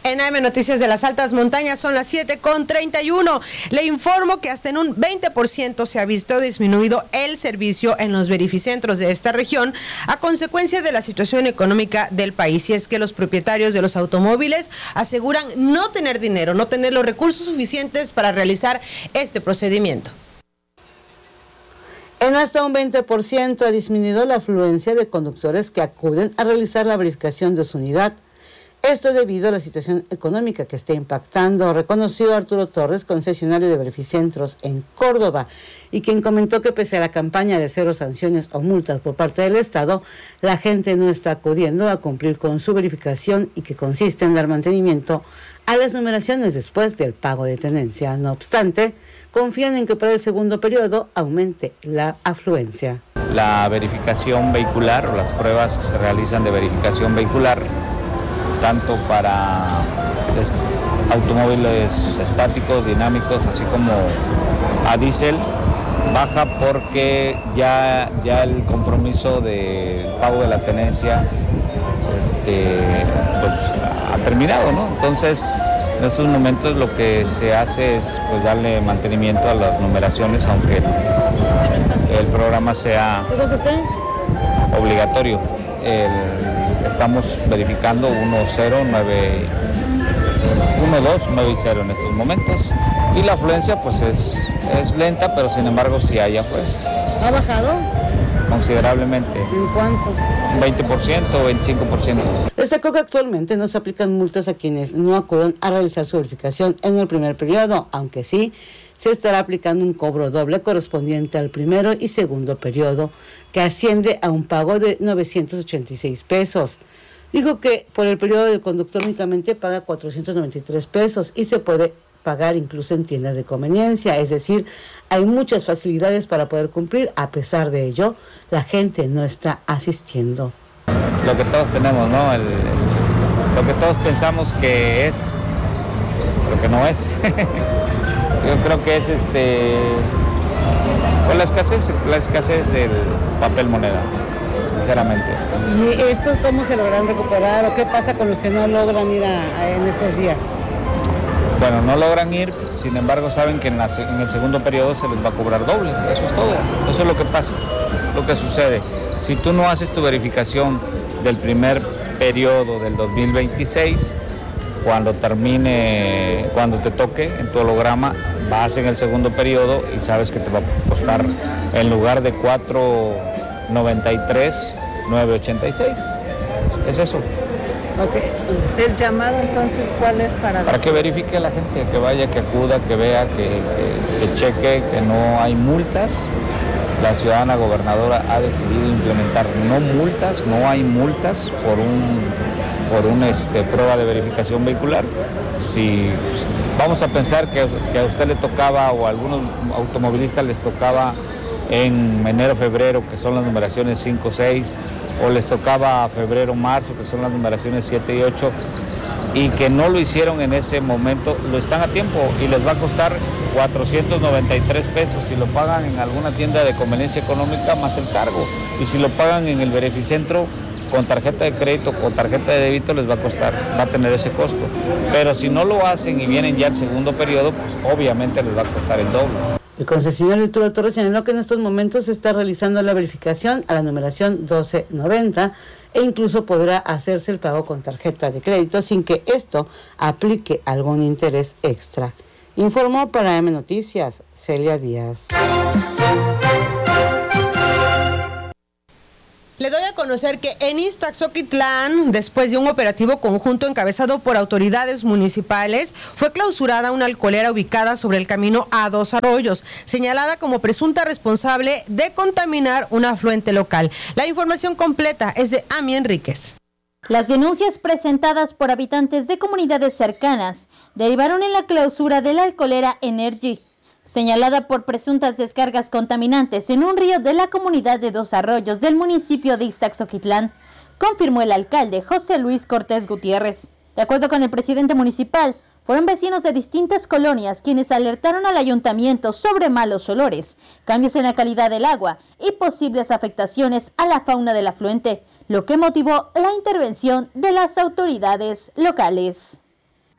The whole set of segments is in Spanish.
En AM Noticias de las Altas Montañas son las 7:31. Le informo que hasta en un 20% se ha visto disminuido el servicio en los verificentros de esta región a consecuencia de la situación económica del país. Y es que los propietarios de los automóviles aseguran no tener dinero, no tener los recursos suficientes para realizar este procedimiento. En hasta un 20% ha disminuido la afluencia de conductores que acuden a realizar la verificación de su unidad. Esto debido a la situación económica que está impactando, reconoció Arturo Torres, concesionario de verificentros en Córdoba, y quien comentó que pese a la campaña de cero sanciones o multas por parte del Estado, la gente no está acudiendo a cumplir con su verificación y que consiste en dar mantenimiento a las numeraciones después del pago de tenencia. No obstante, confían en que para el segundo periodo aumente la afluencia. La verificación vehicular o las pruebas que se realizan de verificación vehicular, tanto para automóviles estáticos, dinámicos, así como a diésel, baja porque ya el compromiso del pago de la tenencia pues, ha terminado, ¿no? Entonces, en estos momentos lo que se hace es pues darle mantenimiento a las numeraciones, aunque el programa sea obligatorio. Estamos verificando 1.0, 9, 1.2, 9 y 0 en estos momentos. Y la afluencia pues es lenta, pero sin embargo sí hay afluencia. ¿Ha bajado? Considerablemente. ¿En cuánto? 20% o 25%. Destacó que actualmente no se aplican multas a quienes no acudan a realizar su verificación en el primer periodo, aunque sí se estará aplicando un cobro doble correspondiente al primero y segundo periodo, que asciende a un pago de 986 pesos. Dijo que por el periodo del conductor únicamente paga 493 pesos y se puede pagar incluso en tiendas de conveniencia, es decir, hay muchas facilidades para poder cumplir. A pesar de ello, la gente no está asistiendo. Lo que todos tenemos, ¿no? Lo que todos pensamos que es, lo que no es. Yo creo que es pues la escasez del papel moneda, sinceramente. ¿Y esto cómo se logran recuperar o qué pasa con los que no logran ir en estos días? Bueno, no logran ir, sin embargo saben que en el segundo periodo se les va a cobrar doble, eso es todo, eso es lo que pasa, lo que sucede. Si tú no haces tu verificación del primer periodo del 2026, cuando te toque en tu holograma, vas en el segundo periodo y sabes que te va a costar, en lugar de 4.93, 9.86, es eso. Okay. ¿El llamado entonces cuál es para...? Para que verifique la gente, que vaya, que acuda, que vea, que cheque, que no hay multas. La ciudadana gobernadora ha decidido implementar no hay multas por una prueba de verificación vehicular. Si vamos a pensar que a usted le tocaba o a algunos automovilistas les tocaba en enero, febrero, que son las numeraciones 5, 6, o les tocaba febrero, marzo, que son las numeraciones 7 y 8, y que no lo hicieron en ese momento, lo están a tiempo y les va a costar 493 pesos si lo pagan en alguna tienda de conveniencia económica más el cargo, y si lo pagan en el verificentro con tarjeta de crédito o tarjeta de débito les va a tener ese costo. Pero si no lo hacen y vienen ya el segundo periodo, pues obviamente les va a costar el doble. El concesionario Arturo Torres señaló que en estos momentos se está realizando la verificación a la numeración 1290 e incluso podrá hacerse el pago con tarjeta de crédito sin que esto aplique algún interés extra. Informó para AM Noticias, Celia Díaz. Le doy a conocer que en Ixtaxoquitlán, después de un operativo conjunto encabezado por autoridades municipales, fue clausurada una alcoholera ubicada sobre el camino a Dos Arroyos, señalada como presunta responsable de contaminar un afluente local. La información completa es de Ami Enríquez. Las denuncias presentadas por habitantes de comunidades cercanas derivaron en la clausura de la alcoholera Energy, señalada por presuntas descargas contaminantes en un río de la comunidad de Dos Arroyos del municipio de Ixtaxoquitlán, confirmó el alcalde José Luis Cortés Gutiérrez. De acuerdo con el presidente municipal, fueron vecinos de distintas colonias quienes alertaron al ayuntamiento sobre malos olores, cambios en la calidad del agua y posibles afectaciones a la fauna del afluente, lo que motivó la intervención de las autoridades locales.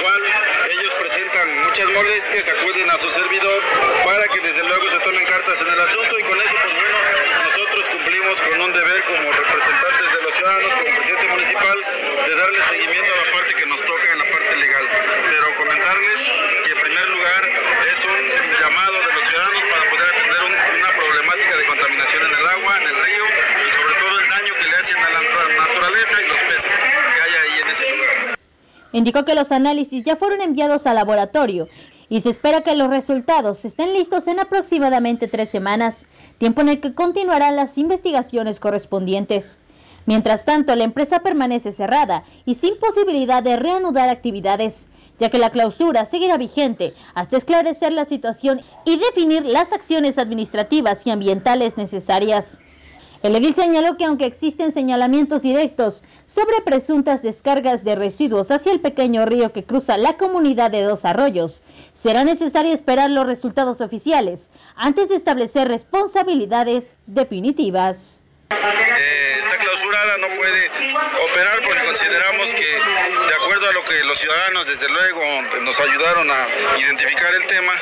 igual ellos presentan muchas molestias, acuden a su servidor para que desde luego se tomen cartas en el asunto, y con eso pues bueno, nosotros cumplimos con un deber como representantes de los ciudadanos, como presidente municipal, de darle seguimiento a la parte que nos toca en la parte legal. Pero comentarles que en primer lugar es un llamado de los ciudadanos para poder atender una problemática de contaminación en el agua, en el río, y sobre todo el daño que le hacen a la naturaleza y los peces que hay ahí en ese lugar. Indicó que los análisis ya fueron enviados al laboratorio y se espera que los resultados estén listos en aproximadamente 3 semanas, tiempo en el que continuarán las investigaciones correspondientes. Mientras tanto, la empresa permanece cerrada y sin posibilidad de reanudar actividades, ya que la clausura seguirá vigente hasta esclarecer la situación y definir las acciones administrativas y ambientales necesarias. El edil señaló que aunque existen señalamientos directos sobre presuntas descargas de residuos hacia el pequeño río que cruza la comunidad de Dos Arroyos, será necesario esperar los resultados oficiales antes de establecer responsabilidades definitivas. Está clausurada, no puede operar porque consideramos que, de acuerdo a lo que los ciudadanos desde luego nos ayudaron a identificar el tema,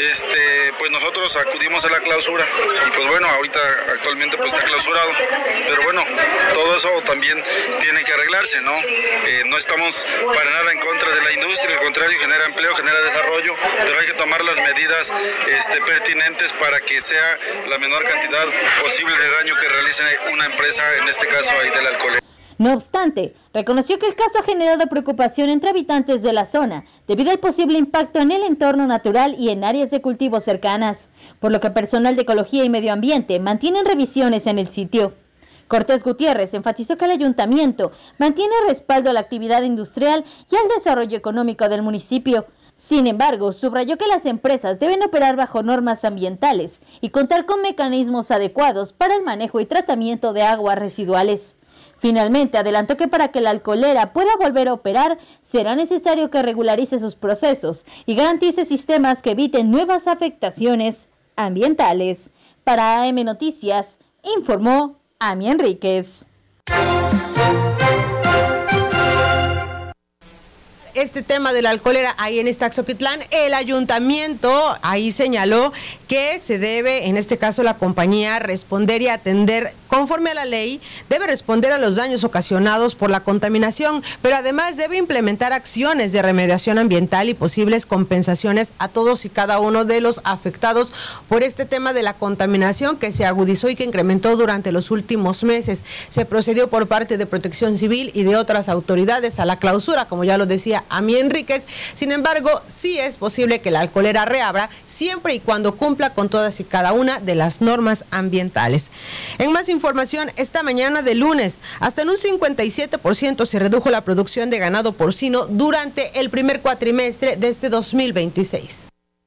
pues nosotros acudimos a la clausura y pues bueno, ahorita actualmente pues está clausurado, pero bueno, todo eso también tiene que arreglarse, ¿no? No estamos para nada en contra de la industria, al contrario, genera empleo, genera desarrollo, pero hay que tomar las medidas pertinentes para que sea la menor cantidad posible de daño que realice una empresa, en este caso ahí del Alcolera. No obstante, reconoció que el caso ha generado preocupación entre habitantes de la zona debido al posible impacto en el entorno natural y en áreas de cultivo cercanas, por lo que personal de Ecología y Medio Ambiente mantienen revisiones en el sitio. Cortés Gutiérrez enfatizó que el ayuntamiento mantiene respaldo a la actividad industrial y al desarrollo económico del municipio. Sin embargo, subrayó que las empresas deben operar bajo normas ambientales y contar con mecanismos adecuados para el manejo y tratamiento de aguas residuales. Finalmente, adelantó que para que la Alcolera pueda volver a operar, será necesario que regularice sus procesos y garantice sistemas que eviten nuevas afectaciones ambientales. Para AM Noticias, informó Ami Enríquez. Este tema de la Alcolera ahí en Ixtaxoquitlán, el ayuntamiento ahí señaló que se debe, en este caso la compañía, responder y atender conforme a la ley, debe responder a los daños ocasionados por la contaminación, pero además debe implementar acciones de remediación ambiental y posibles compensaciones a todos y cada uno de los afectados por este tema de la contaminación que se agudizó y que incrementó durante los últimos meses. Se procedió por parte de Protección Civil y de otras autoridades a la clausura, como ya lo decía Ami Enríquez. Sin embargo, sí es posible que la Alcolera reabra siempre y cuando cumpla con todas y cada una de las normas ambientales. En más información, esta mañana de lunes, hasta en un 57% se redujo la producción de ganado porcino durante el primer cuatrimestre de este 2026.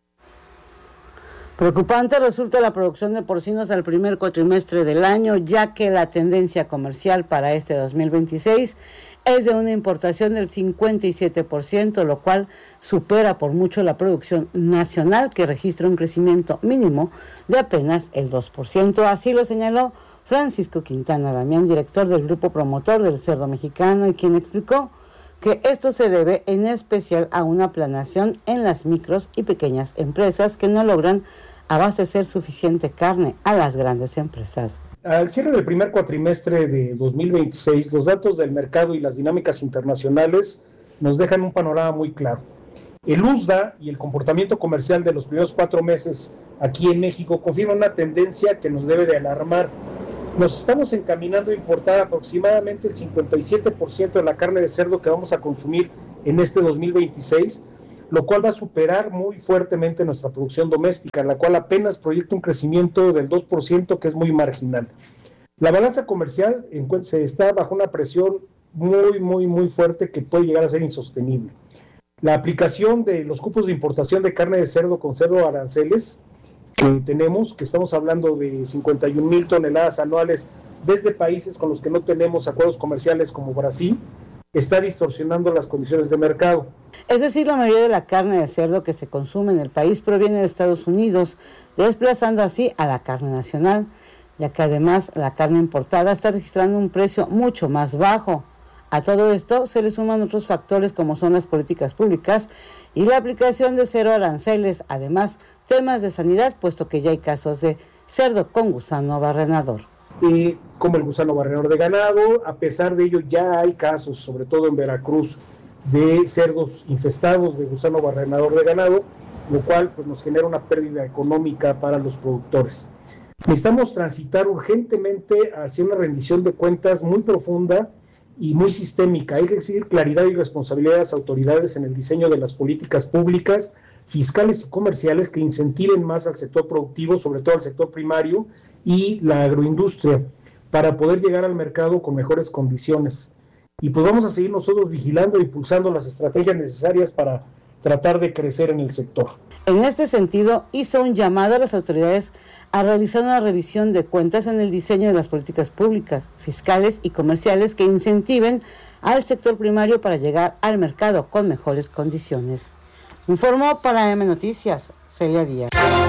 Preocupante resulta la producción de porcinos al primer cuatrimestre del año, ya que la tendencia comercial para este 2026 es de una importación del 57%, lo cual supera por mucho la producción nacional, que registra un crecimiento mínimo de apenas el 2%. Así lo señaló Francisco Quintana Damián, director del grupo promotor del cerdo mexicano, y quien explicó que esto se debe en especial a una planeación en las micros y pequeñas empresas que no logran abastecer suficiente carne a las grandes empresas. Al cierre del primer cuatrimestre de 2026, los datos del mercado y las dinámicas internacionales nos dejan un panorama muy claro. El USDA y el comportamiento comercial de los primeros 4 meses aquí en México confirman una tendencia que nos debe de alarmar. Nos estamos encaminando a importar aproximadamente el 57% de la carne de cerdo que vamos a consumir en este 2026, lo cual va a superar muy fuertemente nuestra producción doméstica, la cual apenas proyecta un crecimiento del 2%, que es muy marginal. La balanza comercial se está bajo una presión muy fuerte que puede llegar a ser insostenible. La aplicación de los cupos de importación de carne de cerdo con cero aranceles que tenemos, que estamos hablando de 51,000 toneladas anuales desde países con los que no tenemos acuerdos comerciales como Brasil, está distorsionando las condiciones de mercado. Es decir, la mayoría de la carne de cerdo que se consume en el país proviene de Estados Unidos, desplazando así a la carne nacional, ya que además la carne importada está registrando un precio mucho más bajo. A todo esto se le suman otros factores como son las políticas públicas y la aplicación de cero aranceles, además temas de sanidad, puesto que ya hay casos de cerdo con gusano barrenador. Como el gusano barrenador de ganado, a pesar de ello ya hay casos, sobre todo en Veracruz, de cerdos infestados de gusano barrenador de ganado, lo cual pues, nos genera una pérdida económica para los productores. Necesitamos transitar urgentemente hacia una rendición de cuentas muy profunda y muy sistémica. Hay que exigir claridad y responsabilidad a las autoridades en el diseño de las políticas públicas, fiscales y comerciales que incentiven más al sector productivo, sobre todo al sector primario y la agroindustria, para poder llegar al mercado con mejores condiciones. Y pues vamos a seguir nosotros vigilando e impulsando las estrategias necesarias para tratar de crecer en el sector. En este sentido, hizo un llamado a las autoridades a realizar una revisión de cuentas en el diseño de las políticas públicas, fiscales y comerciales que incentiven al sector primario para llegar al mercado con mejores condiciones. Informó para M Noticias, Celia Díaz.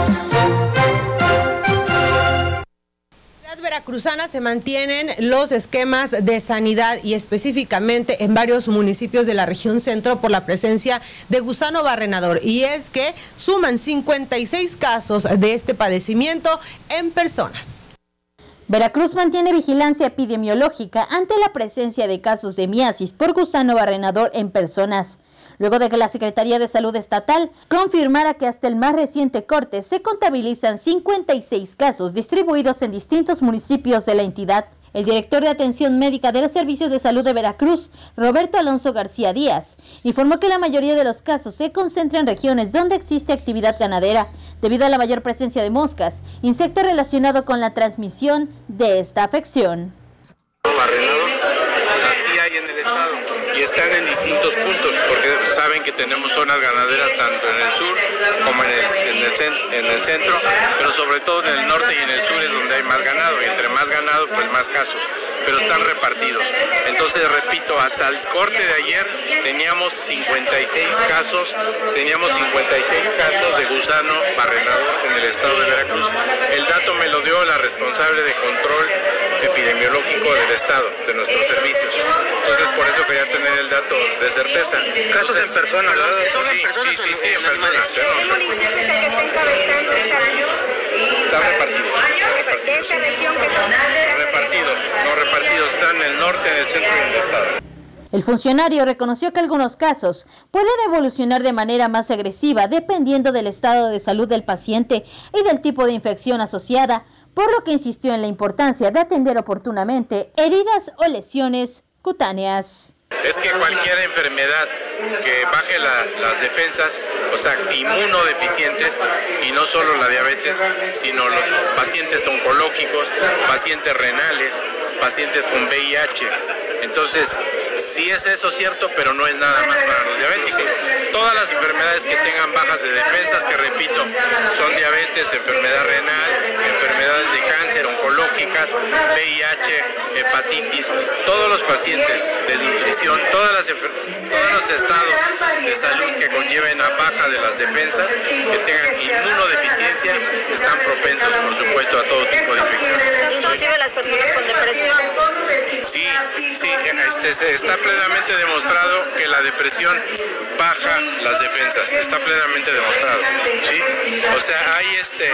Veracruzana se mantienen los esquemas de sanidad y específicamente en varios municipios de la región centro por la presencia de gusano barrenador, y es que suman 56 casos de este padecimiento en personas. Veracruz mantiene vigilancia epidemiológica ante la presencia de casos de miasis por gusano barrenador en personas, luego de que la Secretaría de Salud Estatal confirmara que hasta el más reciente corte se contabilizan 56 casos distribuidos en distintos municipios de la entidad. El director de Atención Médica de los Servicios de Salud de Veracruz, Roberto Alonso García Díaz, informó que la mayoría de los casos se concentra en regiones donde existe actividad ganadera, debido a la mayor presencia de moscas, insecto relacionado con la transmisión de esta afección. Así hay en el estado y están en distintos puntos porque saben que tenemos zonas ganaderas tanto en el sur como en el centro, pero sobre todo en el norte y en el sur es donde hay más ganado, y entre más ganado pues más casos, pero están repartidos. Entonces repito, hasta el corte de ayer teníamos 56 casos de gusano barrenador en el estado de Veracruz. El dato me lo dio la responsable de control epidemiológico del estado, de nuestros servicios. Entonces por eso quería tener el dato de certeza. Casos en personas, ¿verdad? Sí, en personas. ¿Qué municipio es el que está encabezando esta región? Está repartido. ¿De esta región que está repartidos, están en el norte, en el centro y en el estado. El funcionario reconoció que algunos casos pueden evolucionar de manera más agresiva dependiendo del estado de salud del paciente y del tipo de infección asociada, por lo que insistió en la importancia de atender oportunamente heridas o lesiones cutáneas. Es que cualquier enfermedad que baje las defensas, o sea, inmunodeficientes, y no solo la diabetes, sino los pacientes oncológicos, pacientes renales, pacientes con VIH. Entonces, sí es eso cierto, pero no es nada más para los diabéticos. Todas las enfermedades que tengan bajas de defensas, que repito, son diabetes, enfermedad renal, enfermedades de cáncer, oncológicas, VIH, hepatitis, todos los pacientes de nutrición, todos los estados de salud que conlleven a baja de las defensas, que tengan inmunodeficiencia, están propensos, por supuesto, a todo tipo de infecciones. Inclusive las personas con depresión. Sí, está plenamente demostrado que la depresión baja las defensas, está plenamente demostrado, ¿sí? O sea, hay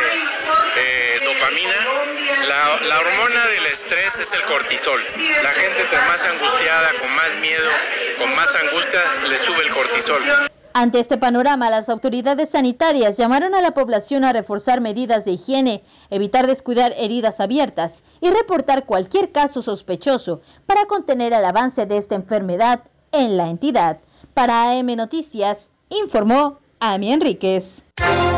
dopamina, la hormona del estrés es el cortisol. La gente entre más angustiada, con más miedo, con más angustia, le sube el cortisol. Ante este panorama, las autoridades sanitarias llamaron a la población a reforzar medidas de higiene, evitar descuidar heridas abiertas y reportar cualquier caso sospechoso para contener el avance de esta enfermedad en la entidad. Para AM Noticias, informó Ami Enríquez.